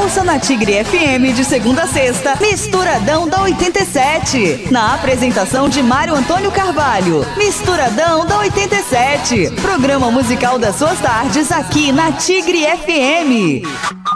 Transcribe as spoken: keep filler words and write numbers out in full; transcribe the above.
Ouça na Tigre F M de segunda a sexta, Misturadão da oitenta e sete. Na apresentação de Mário Antônio Carvalho. Misturadão da oitenta e sete. Programa musical das suas tardes aqui na Tigre F M.